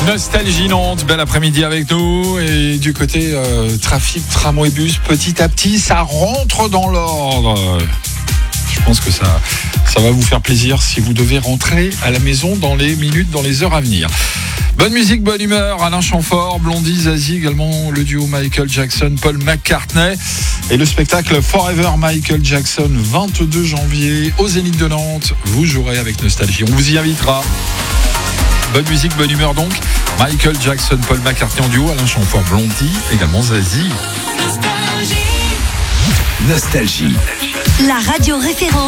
Nostalgie Nantes, bel après-midi avec nous. Et du côté trafic, tramway, bus, petit à petit, ça rentre dans l'ordre. Je pense que ça va vous faire plaisir si vous devez rentrer à la maison dans les minutes, dans les heures à venir. Bonne musique, bonne humeur, Alain Chamfort, Blondie, Zazie, également le duo Michael Jackson, Paul McCartney et le spectacle Forever Michael Jackson, 22 janvier au Zénith de Nantes. Vous jouerez avec Nostalgie, on vous y invitera. Bonne musique, bonne humeur donc. Michael Jackson, Paul McCartney en duo, Alain Chamfort, Blondie, également Zazie. Nostalgie. La radio référente.